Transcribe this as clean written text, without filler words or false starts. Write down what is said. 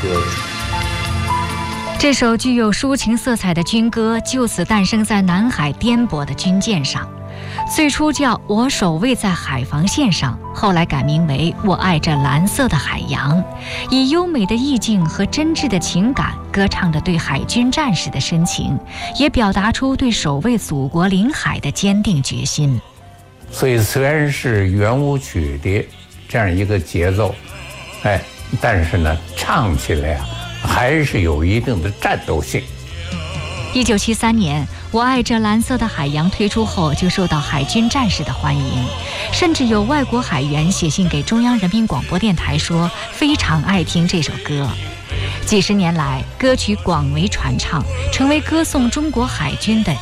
歌。 这首具有抒情色彩的军歌就此诞生在南海颠簸的军舰上，最初叫《我守卫在海防线上》，后来改名为《我爱这蓝色的海洋》，以优美的意境和真挚的情感歌唱着对海军战士的深情，也表达出对守卫祖国领海的坚定决心。 所以虽然是圆舞曲的这样一个节奏，但是呢，唱起来还是有一定的战斗性。 1973年，《我爱这蓝色的海洋》推出后，就受到海军战士的欢迎，甚至有外国海员写信给中央人民广播电台说非常爱听这首歌。几十年来，歌曲广为传唱，成为歌颂中国海军的